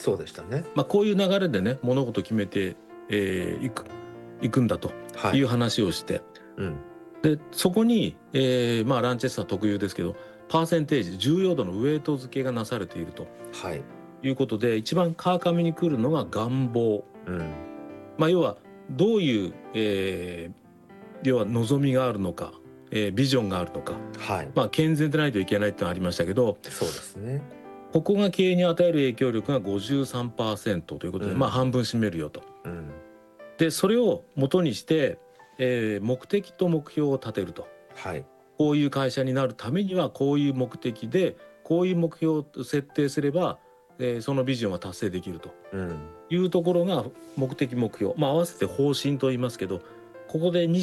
そうでしたね。 こういう流れでね物事を決めていくんだという話をして、でそこに、ランチェスター特有ですけどパーセンテージ重要度のウエイト付けがなされているということで、一番川上に来るのが願望、要はどういう、要は望みがあるのか、ビジョンがあるのか、健全でないといけないってのがありましたけど、 そうですね。 ここが経営に与える影響力が 53% ということで、半分占めるよと。でそれを元にして、目的と目標を立てると、こういう会社になるためにはこういう目的でこういう目標を設定すれば、そのビジョンは達成できるというところが目的目標、合わせて方針と言いますけど、ここで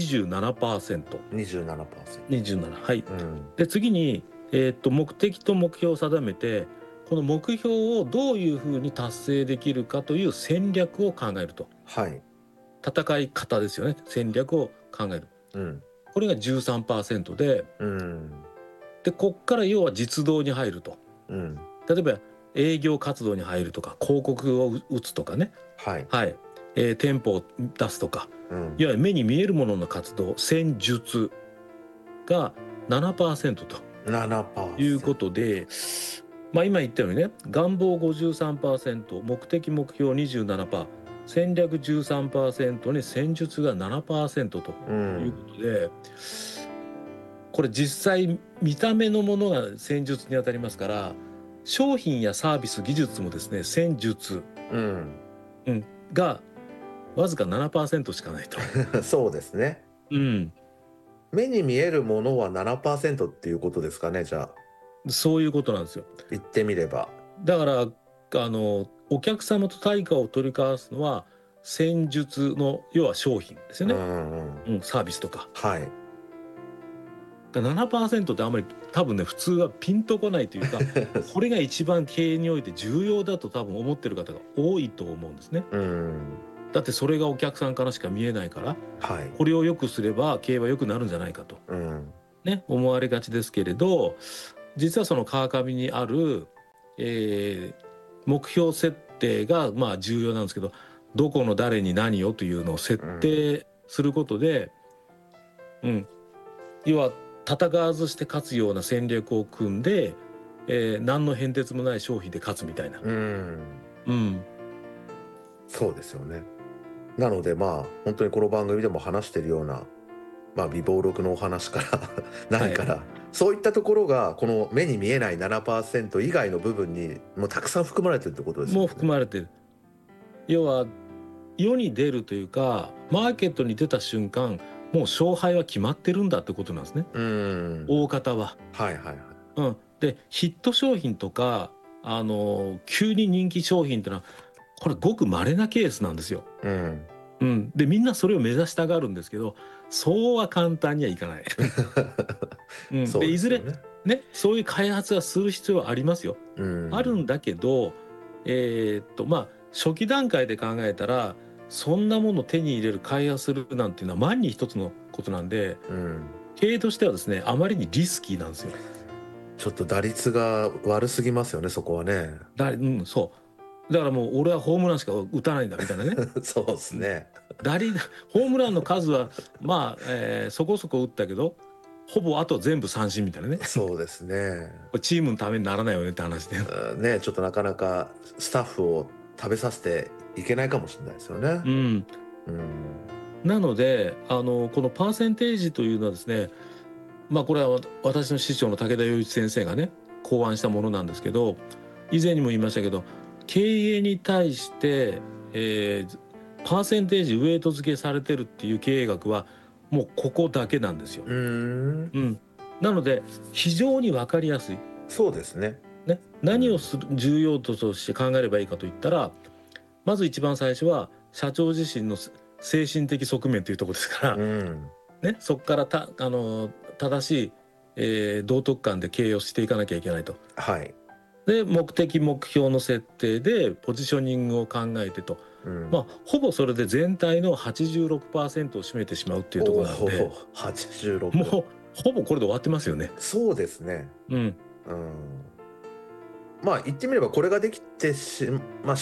27%。27%。はい。で次に、目的と目標を定めて、この目標をどういうふうに達成できるかという戦略を考えると。戦い方ですよね。戦略を考える。これが 13% で、こっから要は実動に入ると。例えば営業活動に入るとか、広告を打つとかね。店舗を出すとか、いわゆる目に見えるものの活動、戦術が 7% ということで、今言ったようにね、願望 53%、目的目標 27%、戦略 13% に戦術が 7% ということで、これ実際見た目のものが戦術にあたりますから、商品やサービス技術もですね戦術、がわずか 7% しかないと。 そうですね。目に見えるものは 7% っていうことですかね。じゃあそういうことなんですよ。 言ってみれば。 だからお客様と対価を取り交わすのは戦術の要は商品ですよね。サービスとか。7% ってあんまり多分ね普通はピンとこないというかこれが一番経営において重要だと多分思ってる方が多いと思うんですね。だってそれがお客さんからしか見えないから、これを良くすれば経営は良くなるんじゃないかと、思われがちですけれど、実はその川上にある、目標設定が重要なんですけど、どこの誰に何をというのを設定することで、要は戦わずして勝つような戦略を組んで、何の変哲もない商品で勝つみたいな。 そうですよね。なので本当にこの番組でも話しているような、備忘録のお話から何から、そういったところがこの目に見えない 7% 以外の部分にもうたくさん含まれてるってことですよね。 もう含まれてる。要は世に出るというかマーケットに出た瞬間もう勝敗は決まってるんだってことなんですね。大方は。でヒット商品とか急に人気商品ってのはこれごく稀なケースなんですよ。でみんなそれを目指したがるんですけど、そうは簡単にはいかない。でいずれねそういう開発はする必要はありますよ。あるんだけど、初期段階で考えたらそんなものを手に入れる開発するなんていうのは万に一つのことなんで、経営としてはですねあまりにリスキーなんですよ。 ちょっと打率が悪すぎますよね、そこはね。 そうだからもう俺はホームランしか打たないんだみたいなね。 そうですね。 ホームランの数はそこそこ打ったけどほぼあと全部三振みたいなね。 そうですね。 チームのためにならないよねって話でね、ちょっとなかなかスタッフを食べさせていけないかもしれないですよね。 なのでこのパーセンテージというのはですね、これは私の師匠の武田洋一先生がね考案したものなんですけど、以前にも言いましたけど経営に対して、パーセンテージウエイト付けされてるっていう経営学はもうここだけなんですよ。なので非常に分かりやすい。 そうですね。 何を重要度として考えればいいかといったら、まず一番最初は社長自身の精神的側面というところですから、そこから正しい、道徳観で経営をしていかなきゃいけないと。で目的目標の設定でポジショニングを考えてと、ほぼそれで全体の 86% を占めてしまうっていうところなので、 86 もうほぼこれで終わってますよね。 そうですね。言ってみればこれができて